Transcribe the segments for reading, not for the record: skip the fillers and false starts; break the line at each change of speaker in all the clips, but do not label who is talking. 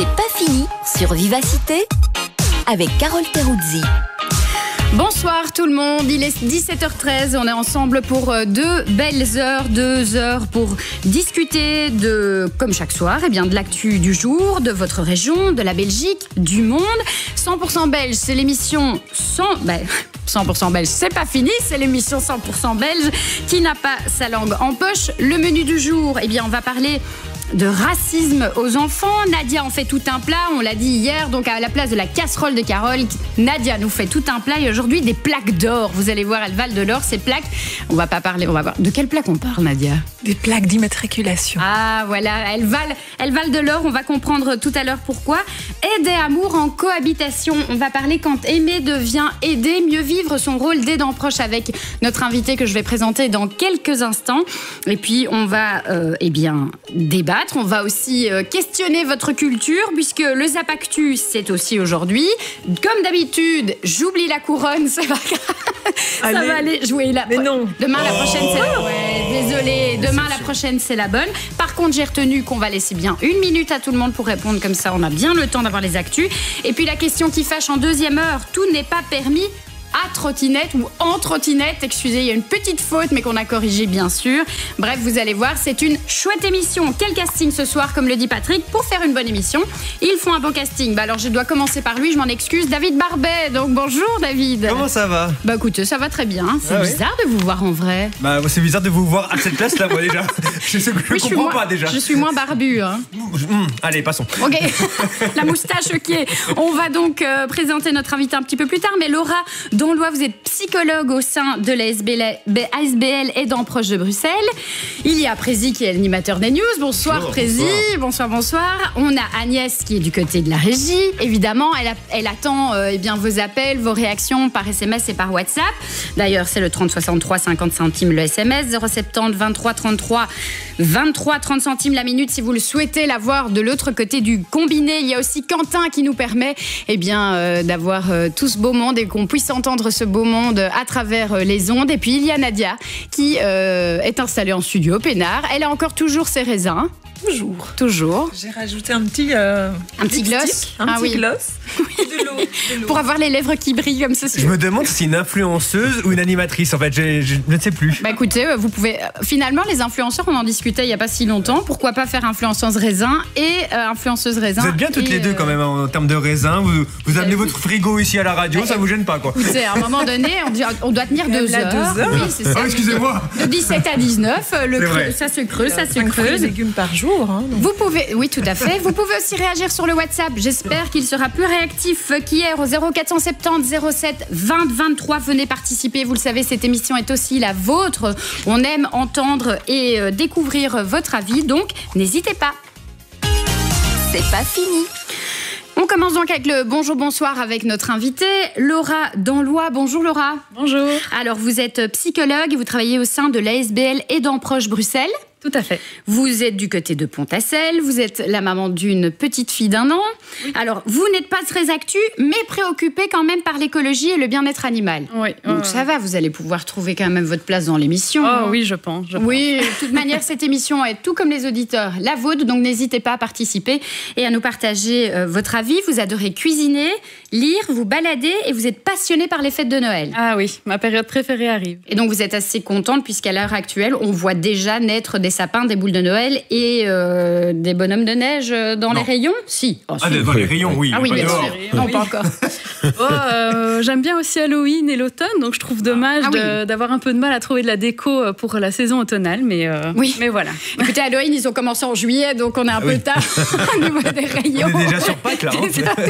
C'est pas fini sur Vivacité avec Carole Peruzzi.
Bonsoir tout le monde, il est 17h13, on est ensemble pour 2 belles heures, 2 heures pour discuter de, comme chaque soir, de l'actu du jour, de votre région, de la Belgique, du monde. 100% belge, c'est l'émission 100% belge, c'est pas fini, c'est l'émission 100% belge qui n'a pas sa langue en poche. Le menu du jour, on va parler de racisme aux enfants. Nadia en fait tout un plat, on l'a dit hier, donc à la place de la casserole de Carole, Nadia nous fait tout un plat et aujourd'hui des plaques d'or. Vous allez voir, elles valent de l'or ces plaques. On va voir. De quelles plaques on parle, Nadia?
Des plaques d'immatriculation.
Ah voilà, elles valent de l'or, on va comprendre tout à l'heure pourquoi. Aide et amour en cohabitation. On va parler quand aimer devient aider, mieux vivre son rôle d'aidant proche avec notre invité que je vais présenter dans quelques instants. Et puis on va débattre. On va aussi questionner votre culture puisque le Zapactu, c'est aussi aujourd'hui. Comme d'habitude, j'oublie la couronne, c'est pas grave. Ça va aller jouer là.
Mais non.
Demain, la prochaine, c'est la... Ouais, désolée. Demain, la prochaine, c'est la bonne. Par contre, j'ai retenu qu'on va laisser bien 1 minute à tout le monde pour répondre. Comme ça, on a bien le temps d'avoir les actus. Et puis, la question qui fâche en deuxième heure. Tout n'est pas permis à trottinette ou en trottinette. Excusez, il y a une petite faute, mais qu'on a corrigée, bien sûr. Bref, vous allez voir, c'est une chouette émission. Quel casting ce soir, comme le dit Patrick, pour faire une bonne émission. Ils font un bon casting. Alors, je dois commencer par lui, je m'en excuse. David Barbet. Donc, bonjour, David.
Comment ça va?
Écoutez, ça va très bien. C'est bizarre de vous voir en vrai.
C'est bizarre de vous voir à cette place-là, moi, déjà. Je comprends pas, déjà.
Je suis moins barbu, hein.
Allez, passons.
Ok, la moustache, ok. On va donc présenter notre invité un petit peu plus tard, mais Laura Donlois, vous êtes psychologue au sein de la ASBL aidant proche de Bruxelles. Il y a Prési qui est l'animateur des news. Bonsoir Prési, bonsoir. On a Agnès qui est du côté de la régie. Évidemment, elle attend vos appels, vos réactions par SMS et par WhatsApp. D'ailleurs, c'est le 30 63 50 centimes le SMS, 070 23 33 23 30 centimes la minute si vous le souhaitez l'avoir de l'autre côté du combiné. Il y a aussi Quentin qui nous permet d'avoir tout ce beau monde et qu'on puisse entendre ce beau monde à travers les ondes. Et puis il y a Nadia qui est installée en studio Pénard. Elle a encore toujours ses raisins. Toujours.
J'ai rajouté un petit
gloss.
Un petit gloss.
Oui. De l'eau. Pour avoir les lèvres qui brillent comme ça.
Je me demande si c'est une influenceuse ou une animatrice. En fait, je ne sais plus.
Écoutez, vous pouvez... Finalement, les influenceurs, on en discutait il n'y a pas si longtemps. Pourquoi pas faire influenceuse raisin et influenceuse raisin.
Vous êtes bien toutes les deux quand même en termes de raisin. Vous amenez votre frigo ici à la radio, ça vous gêne pas, quoi.
Écoutez, à un moment donné, on doit tenir 2 heures. Oui, c'est ça.
Excusez-moi.
De 17 à 19, ça se creuse.
5 légumes par jour.
Vous pouvez, oui, tout à fait. Vous pouvez aussi réagir sur le WhatsApp. J'espère qu'il sera plus réactif qu'hier au 0470 07 20 23. Venez participer. Vous le savez, cette émission est aussi la vôtre. On aime entendre et découvrir votre avis. Donc, n'hésitez pas.
C'est pas fini.
On commence donc avec le bonjour-bonsoir avec notre invitée, Laura Donlois. Bonjour Laura.
Bonjour.
Alors, vous êtes psychologue et vous travaillez au sein de l'ASBL aidant proche Bruxelles.
Tout à fait.
Vous êtes du côté de Pont-à-Celle, vous êtes la maman d'une petite fille d'1 an. Oui. Alors, vous n'êtes pas très actu, mais préoccupée quand même par l'écologie et le bien-être animal.
Oui.
Donc ça va, vous allez pouvoir trouver quand même votre place dans l'émission.
Oh oui, je pense.
Oui, de toute manière, cette émission est tout comme les auditeurs, la vôtre, donc n'hésitez pas à participer et à nous partager votre avis. Vous adorez cuisiner, lire, vous balader et vous êtes passionnée par les fêtes de Noël.
Ah oui, ma période préférée arrive.
Et donc vous êtes assez contente puisqu'à l'heure actuelle, on voit déjà naître des sapins, des boules de Noël et des bonhommes de neige dans les rayons. Si.
Oh, si. Dans les rayons, oui.
Ah oui, bien sûr. Non, pas encore.
J'aime bien aussi Halloween et l'automne, donc je trouve dommage d'avoir un peu de mal à trouver de la déco pour la saison automnale, mais voilà.
Écoutez, Halloween, ils ont commencé en juillet, donc on est un peu tard au niveau des rayons.
On est déjà sur Pâques, là.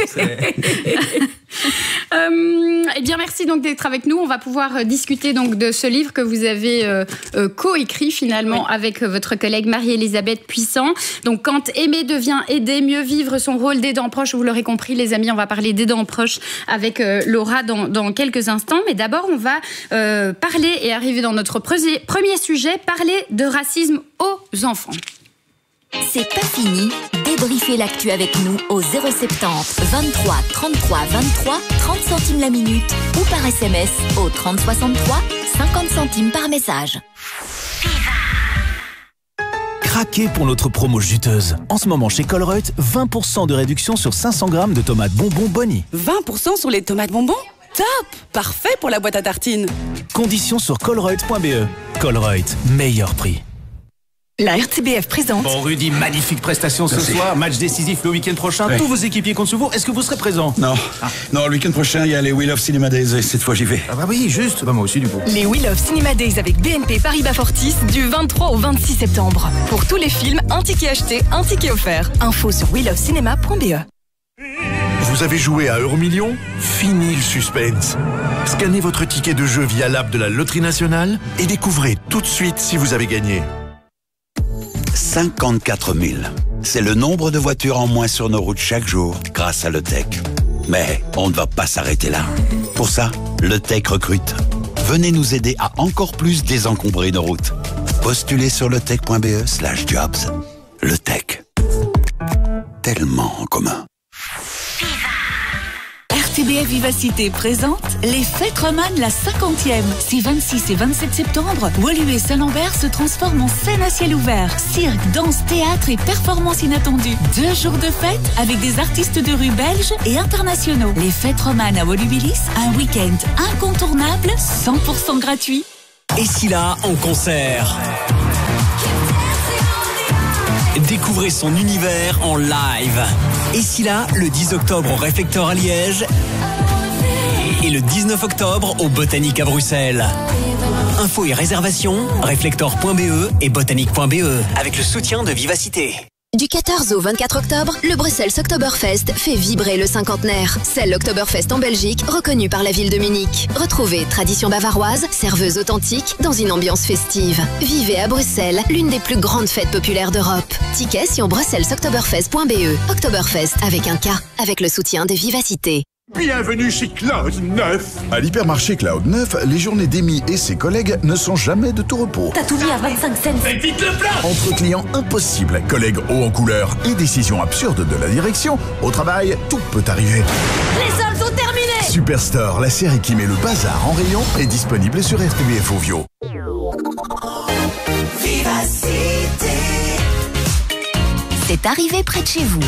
Eh bien, merci donc d'être avec nous. On va pouvoir discuter donc de ce livre que vous avez coécrit finalement avec votre collègue Marie-Elisabeth Puissant. Donc, quand aimer devient aider, mieux vivre son rôle d'aidant proche. Vous l'aurez compris, les amis, on va parler d'aidant proche avec Laura dans quelques instants. Mais d'abord, on va parler et arriver dans notre premier sujet, parler de racisme aux enfants.
C'est pas fini. Débriefez l'actu avec nous au 070 23 33 23 30 centimes la minute ou par SMS au 30 63 50 centimes par message.
Craquez pour notre promo juteuse. En ce moment chez Colruyt, 20% de réduction sur 500 grammes de tomates bonbons Bonnie.
20% sur les tomates bonbons ? Top! Parfait pour la boîte à tartines.
Conditions sur colruyt.be. Colruyt, meilleur prix.
La RTBF présente.
Bon Rudy, magnifique prestation ce soir, match décisif le week-end prochain, tous vos équipiers comptent sur vous, est-ce que vous serez présent?
Non, non, le week-end prochain il y a les We Love Cinema Days et cette fois j'y vais.
Ah bah oui, juste, bah moi aussi du coup.
Les We Love Cinema Days avec BNP Paribas Fortis du 23 au 26 septembre. Pour tous les films, un ticket acheté, un ticket offert. Info sur welovecinema.be.
Vous avez joué à Euromillions ? Fini le suspense. Scannez votre ticket de jeu via l'app de la Loterie Nationale et découvrez tout de suite si vous avez gagné.
54 000. C'est le nombre de voitures en moins sur nos routes chaque jour grâce à LeTech. Mais on ne va pas s'arrêter là. Pour ça, LeTech recrute. Venez nous aider à encore plus désencombrer nos routes. Postulez sur letech.be/jobs. LeTech. Tellement en commun.
RTBF Vivacité présente les Fêtes romanes la 50e. Ces 26 et 27 septembre, Woluwe Saint-Lambert se transforme en scène à ciel ouvert. Cirque, danse, théâtre et performances inattendues. 2 jours de fête avec des artistes de rue belges et internationaux. Les Fêtes romanes à Woluwelis, un week-end incontournable, 100% gratuit.
Et si là, en concert. Découvrez son univers en live. Et si là, le 10 octobre au Réflecteur à Liège et le 19 octobre au Botanique à Bruxelles. Infos et réservations, reflector.be et botanique.be avec le soutien de Vivacité.
Du 14 au 24 octobre, le Bruxelles Oktoberfest fait vibrer le cinquantenaire. C'est l'Oktoberfest en Belgique, reconnu par la ville de Munich. Retrouvez tradition bavaroise, serveuse authentique, dans une ambiance festive. Vivez à Bruxelles, l'une des plus grandes fêtes populaires d'Europe. Tickets sur bruxellesoktoberfest.be. Oktoberfest avec un K, avec le soutien de Vivacité.
Bienvenue chez Cloud 9. À l'hypermarché Cloud 9, les journées d'Amy et ses collègues ne sont jamais de tout repos.
T'as tout mis à 25 cents.
Mais vite le plat. Entre clients impossibles, collègues hauts en couleur et décisions absurdes de la direction, au travail, tout peut arriver.
Les soldes sont terminés.
Superstore, la série qui met le bazar en rayon, est disponible sur RTBF Ovio.
Vivacité. C'est arrivé près de chez vous.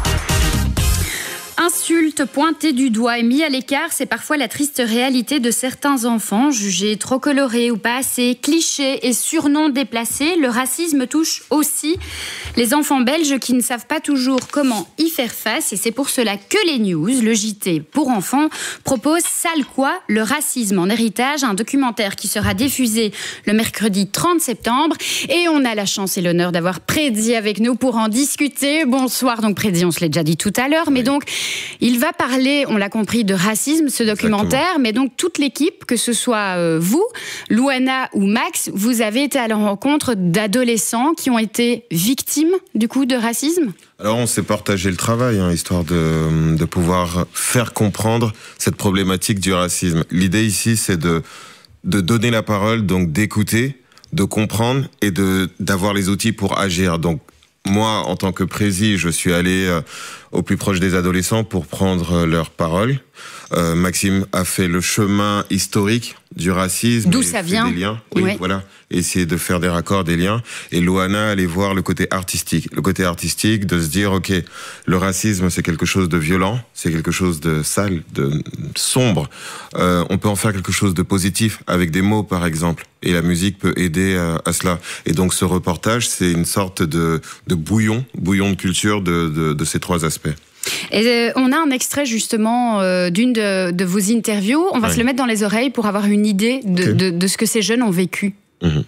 Insultes, pointés du doigt et mis à l'écart, c'est parfois la triste réalité de certains enfants, jugés trop colorés ou pas assez, clichés et surnoms déplacés. Le racisme touche aussi les enfants belges qui ne savent pas toujours comment y faire face, et c'est pour cela que les news, le JT pour enfants, propose Sale quoi, le racisme en héritage, un documentaire qui sera diffusé le mercredi 30 septembre. Et on a la chance et l'honneur d'avoir Prédi avec nous pour en discuter. Bonsoir, donc Prédi, on se l'est déjà dit tout à l'heure, mais donc il va parler, on l'a compris, de racisme, ce documentaire. Exactement. Mais donc toute l'équipe, que ce soit vous, Louana ou Max, vous avez été à la rencontre d'adolescents qui ont été victimes du coup de racisme.
Alors on s'est partagé le travail, histoire de pouvoir faire comprendre cette problématique du racisme. L'idée ici, c'est de donner la parole, donc d'écouter, de comprendre et d'avoir les outils pour agir. Donc moi, en tant que prési, je suis allé au plus proche des adolescents pour prendre leur parole. Maxime a fait le chemin historique du racisme.
D'où ça vient.
Des liens. Oui, ouais. Voilà. Essayer de faire des raccords, des liens. Et Louana allait voir le côté artistique. Le côté artistique de se dire, ok, le racisme, c'est quelque chose de violent, c'est quelque chose de sale, de sombre. On peut en faire quelque chose de positif avec des mots, par exemple. Et la musique peut aider à cela. Et donc, ce reportage, c'est une sorte de bouillon de culture de ces 3 aspects.
Et on a un extrait justement d'une de vos interviews. On va se le mettre dans les oreilles pour avoir une idée de ce que ces jeunes ont vécu.
Mmh.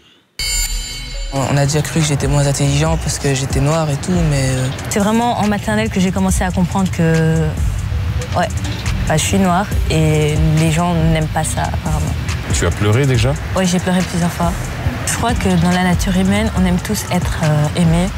On a déjà cru que j'étais moins intelligent parce que j'étais noire et tout, mais...
C'est vraiment en maternelle que j'ai commencé à comprendre que... Ouais, je suis noire et les gens n'aiment pas ça apparemment.
Tu as pleuré déjà?
Oui, j'ai pleuré plusieurs fois. Je crois que dans la nature humaine, on aime tous être aimés.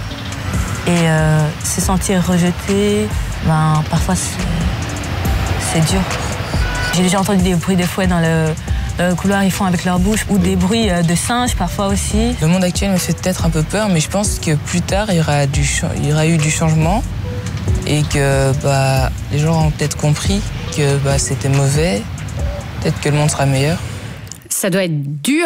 Et se sentir rejeté, parfois c'est dur. J'ai déjà entendu des bruits de fouet dans le couloir, ils font avec leur bouche, ou des bruits de singes parfois aussi.
Le monde actuel me fait peut-être un peu peur, mais je pense que plus tard, il y aura eu du changement et que les gens auront peut-être compris que c'était mauvais, peut-être que le monde sera meilleur.
Ça doit être dur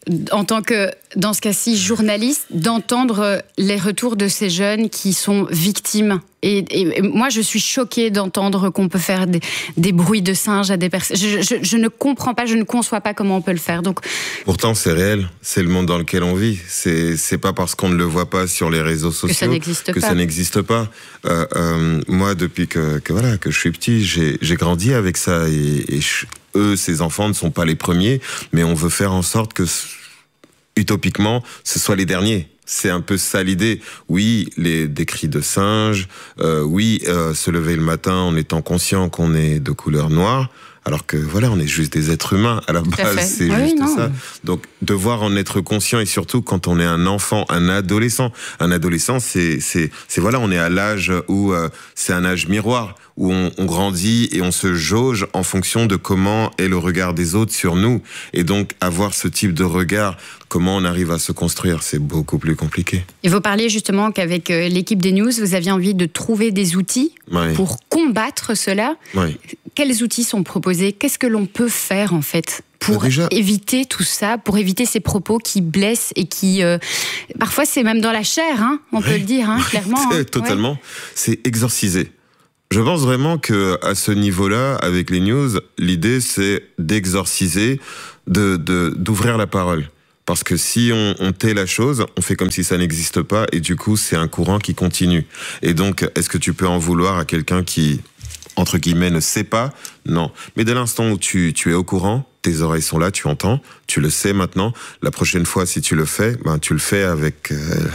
en tant que, dans ce cas-ci, journaliste, d'entendre les retours de ces jeunes qui sont victimes. Et moi, je suis choquée d'entendre qu'on peut faire des bruits de singes à des personnes. Je ne comprends pas, je ne conçois pas comment on peut le faire. Donc,
pourtant, c'est réel. C'est le monde dans lequel on vit. C'est pas parce qu'on ne le voit pas sur les réseaux sociaux que ça n'existe pas. Moi, depuis que je suis petit, j'ai grandi avec ça. Eux, ces enfants ne sont pas les premiers, mais on veut faire en sorte que, utopiquement, ce soit les derniers. C'est un peu ça l'idée. Oui, des cris de singes, se lever le matin en étant conscient qu'on est de couleur noire, alors que on est juste des êtres humains. À la base, c'est juste ça. Donc, devoir en être conscient, et surtout quand on est un enfant, un adolescent. Un adolescent, on est à l'âge où c'est un âge miroir, où on grandit et on se jauge en fonction de comment est le regard des autres sur nous. Et donc, avoir ce type de regard, comment on arrive à se construire, c'est beaucoup plus compliqué.
Et vous parliez justement qu'avec l'équipe des News, vous aviez envie de trouver des outils pour combattre cela. Oui. Quels outils sont proposés? Qu'est-ce que l'on peut faire, en fait, pour éviter tout ça, pour éviter ces propos qui blessent et qui... parfois, c'est même dans la chair, on peut le dire, clairement.
Totalement. C'est exorciser. Je pense vraiment qu'à ce niveau-là, avec les news, l'idée, c'est d'exorciser, d'ouvrir la parole. Parce que si on tait la chose, on fait comme si ça n'existe pas, et du coup, c'est un courant qui continue. Et donc, est-ce que tu peux en vouloir à quelqu'un qui, entre guillemets, ne sait pas? Non. Mais dès l'instant où tu es au courant, tes oreilles sont là, tu entends, tu le sais maintenant. La prochaine fois, si tu le fais, tu le fais avec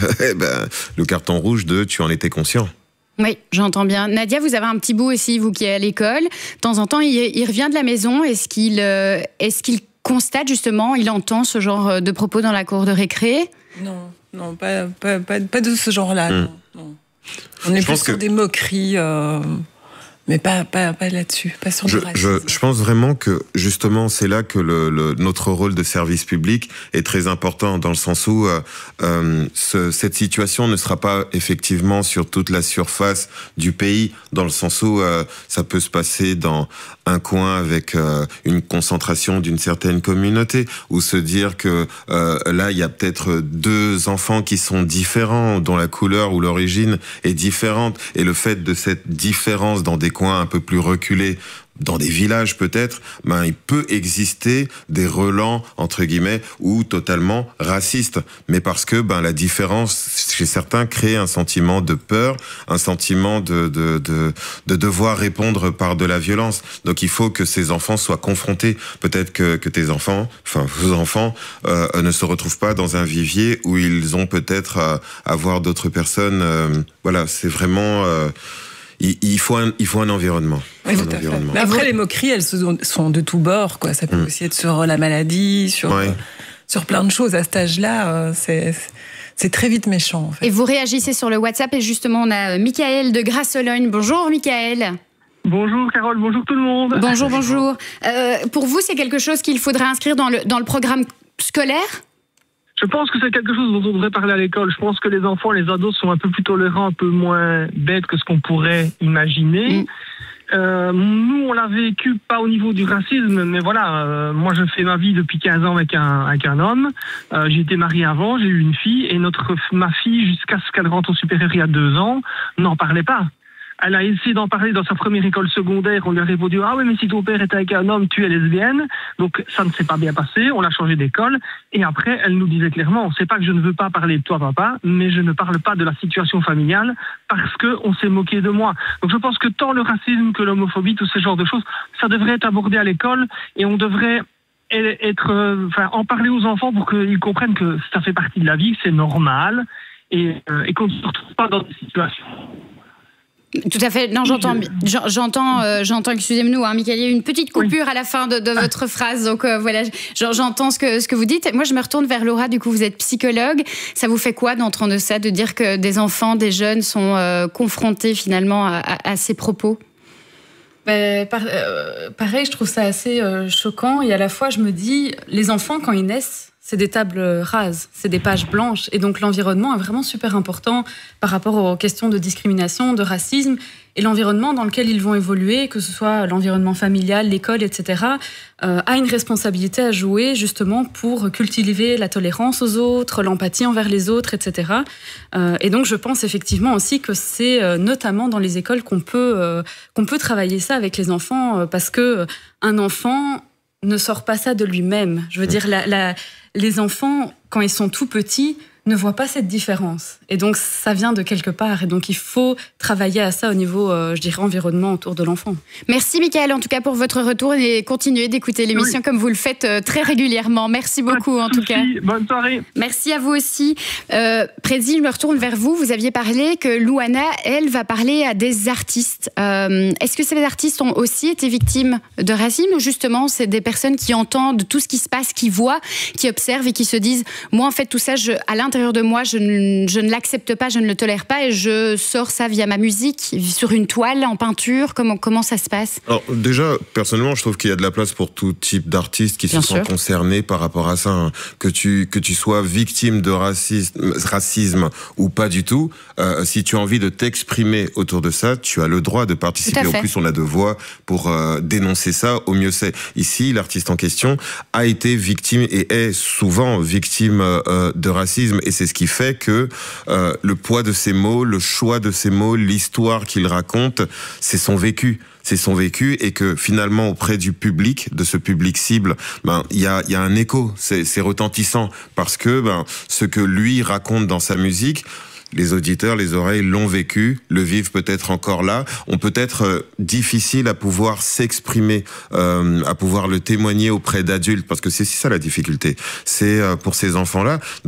le carton rouge de « tu en étais conscient ».
Oui, j'entends bien. Nadia, vous avez un petit bout aussi, vous qui êtes à l'école. De temps en temps, il revient de la maison. Est-ce qu'il constate justement, il entend ce genre de propos dans la cour de récré?
Non, pas de ce genre-là. Non. On est plus sur des moqueries, mais pas là-dessus, pas sur le racisme.
Je pense vraiment que justement c'est là que notre rôle de service public est très important, dans le sens où cette situation ne sera pas effectivement sur toute la surface du pays, dans le sens où ça peut se passer dans un coin avec une concentration d'une certaine communauté, ou se dire que là il y a peut-être deux enfants qui sont différents, dont la couleur ou l'origine est différente, et le fait de cette différence dans des coins un peu plus reculés, dans des villages peut-être, il peut exister des relents, entre guillemets, ou totalement racistes. Mais parce que la différence, chez certains, crée un sentiment de peur, un sentiment de devoir répondre par de la violence. Donc il faut que ces enfants soient confrontés. Peut-être que tes enfants, vos enfants, ne se retrouvent pas dans un vivier où ils ont peut-être à voir d'autres personnes. C'est vraiment... Il faut un environnement.
Oui, tout à fait. Mais après, les moqueries, elles sont de tous bords, quoi. Ça peut aussi être sur la maladie, sur plein de choses. À cet âge-là, c'est très vite méchant, en fait.
Et vous réagissez sur le WhatsApp, et justement, on a Michael de Grasse-Sologne. Bonjour, Michael.
Bonjour, Carole. Bonjour, tout le monde.
Bonjour. Pour vous, c'est quelque chose qu'il faudrait inscrire dans le programme scolaire ?
Je pense que c'est quelque chose dont on devrait parler à l'école. Je pense que les enfants, les ados sont un peu plus tolérants, un peu moins bêtes que ce qu'on pourrait imaginer. Nous, on l'a vécu pas au niveau du racisme, mais voilà, moi je fais ma vie depuis 15 ans avec un homme. J'ai été marié avant, j'ai eu une fille, et ma fille, jusqu'à ce qu'elle rentre au supérieur il y a 2 ans, n'en parlait pas. Elle a essayé d'en parler dans sa première école secondaire. On lui a répondu « Ah oui, mais si ton père était avec un homme, tu es lesbienne. » Donc ça ne s'est pas bien passé. On l'a changé d'école. Et après, elle nous disait clairement « C'est pas que je ne veux pas parler de toi, papa, mais je ne parle pas de la situation familiale parce qu'on s'est moqué de moi. » Donc je pense que tant le racisme que l'homophobie, tout ce genre de choses, ça devrait être abordé à l'école, et on devrait en parler aux enfants pour qu'ils comprennent que ça fait partie de la vie, que c'est normal, et qu'on ne se retrouve pas dans des situations...
Tout à fait. Non, j'entends, excusez-moi, Michael, il y a eu une petite coupure à la fin de votre phrase. Donc voilà, j'entends ce que vous dites. Moi, je me retourne vers Laura. Du coup, vous êtes psychologue. Ça vous fait quoi d'entendre ça, de dire que des enfants, des jeunes sont confrontés finalement à ces propos?
Pareil, je trouve ça assez choquant. Et à la fois, je me dis, les enfants, quand ils naissent, c'est des tables rases, c'est des pages blanches. Et donc l'environnement est vraiment super important par rapport aux questions de discrimination, de racisme. Et l'environnement dans lequel ils vont évoluer, que ce soit l'environnement familial, l'école, etc., a une responsabilité à jouer justement pour cultiver la tolérance aux autres, l'empathie envers les autres, etc. Et donc je pense effectivement aussi que c'est notamment dans les écoles qu'on peut travailler ça avec les enfants, parce que un enfant ne sort pas ça de lui-même. Je veux dire, les enfants, quand ils sont tout petits, ne voient pas cette différence. Et donc, ça vient de quelque part. Et donc, il faut travailler à ça au niveau, je dirais, environnement autour de l'enfant.
Merci, Mickaël, en tout cas, pour votre retour et continuez d'écouter l'émission comme vous le faites très régulièrement. Merci beaucoup, en tout cas.
Bonne soirée.
Merci à vous aussi. Président, je me retourne vers vous. Vous aviez parlé que Louana, elle, va parler à des artistes. Est-ce que ces artistes ont aussi été victimes de racisme ou justement, c'est des personnes qui entendent tout ce qui se passe, qui voient, qui observent et qui se disent « Moi, en fait, tout ça, à l'intérieur de moi, je ne l'accepte pas, je ne le tolère pas et je sors ça via ma musique, sur une toile, en peinture. Comment ça se passe ?»
Alors déjà, personnellement, je trouve qu'il y a de la place pour tout type d'artistes qui se sentent concernés par rapport à ça. Hein. Que tu sois victime de racisme ou pas du tout, si tu as envie de t'exprimer autour de ça, tu as le droit de participer. En plus, on a de voix pour dénoncer ça, au mieux c'est. Ici, l'artiste en question a été victime et est souvent victime de racisme. Et c'est ce qui fait que le poids de ses mots, le choix de ses mots, l'histoire qu'il raconte, c'est son vécu. C'est son vécu et que finalement auprès du public, de ce public cible, il y a un écho, c'est retentissant parce que ce que lui raconte dans sa musique, les auditeurs, les oreilles l'ont vécu, le vivent peut-être encore là, ont peut-être difficile à pouvoir s'exprimer, à pouvoir le témoigner auprès d'adultes, parce que c'est ça la difficulté. C'est pour ces enfants-là